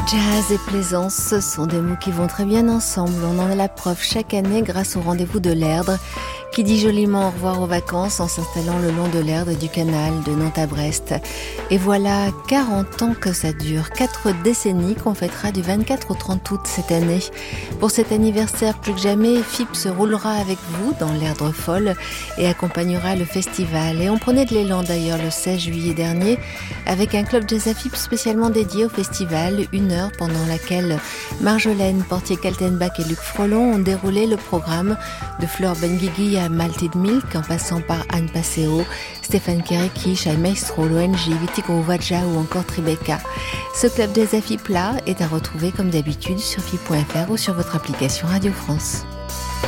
Jazz et plaisance, ce sont des mots qui vont très bien ensemble. On en a la preuve chaque année grâce au rendez-vous de l'Erdre, qui dit joliment au revoir aux vacances en s'installant le long de l'Erdre et du canal de Nantes à Brest. Et voilà 40 ans que ça dure, 4 décennies qu'on fêtera du 24 au 30 août cette année. Pour cet anniversaire, plus que jamais, FIP se roulera avec vous dans l'Erdre folle et accompagnera le festival. Et on prenait de l'élan d'ailleurs le 16 juillet dernier avec un club jazz à FIP spécialement dédié au festival, une heure pendant laquelle Marjolaine Portier-Kaltenbach et Luc Frelon ont déroulé le programme de Fleur Benguigui à Malted Milk en passant par Anne Passeo, Stéphane Kéréki, Shai Maestro, l'ONG, Viti Grouvaja ou encore Tribeca. Ce club jazz à FIP là est à retrouver comme d'habitude sur FIP.fr ou sur votre application Radio France.